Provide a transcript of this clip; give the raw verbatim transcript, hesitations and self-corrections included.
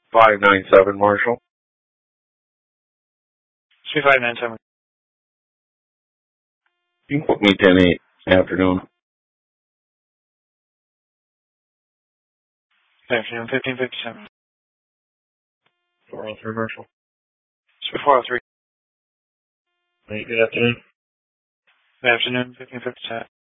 five nine seven, Marshall. three five nine seven. You can put me ten eight, afternoon. Afternoon, fifteen fifty-seven. four oh three, Marshall. four oh three. Good afternoon. Good afternoon, fifteen fifty-seven.